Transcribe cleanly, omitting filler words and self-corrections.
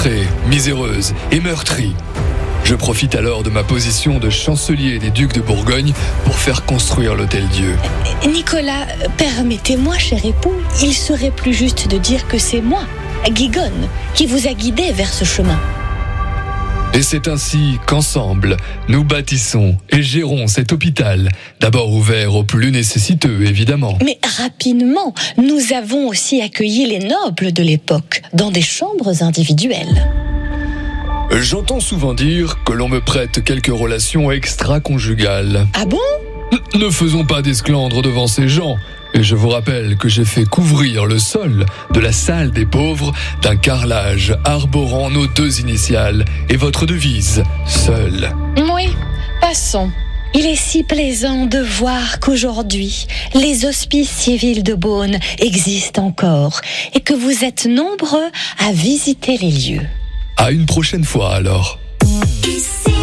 contrée miséreuse et meurtrie. Je profite alors de ma position de chancelier des ducs de Bourgogne pour faire construire l'Hôtel-Dieu. Nicolas, permettez-moi, cher époux, il serait plus juste de dire que c'est moi, Guigone, qui vous a guidé vers ce chemin. Et c'est ainsi qu'ensemble, nous bâtissons et gérons cet hôpital, d'abord ouvert aux plus nécessiteux, évidemment. Mais rapidement, nous avons aussi accueilli les nobles de l'époque, dans des chambres individuelles. J'entends souvent dire que l'on me prête quelques relations extra-conjugales. Ah bon ? Ne faisons pas d'esclandre devant ces gens. Et je vous rappelle que j'ai fait couvrir le sol de la salle des pauvres d'un carrelage arborant nos 2 initiales et votre devise, seul. Oui, passons. Il est si plaisant de voir qu'aujourd'hui, les hospices civils de Beaune existent encore et que vous êtes nombreux à visiter les lieux. À une prochaine fois alors. Ici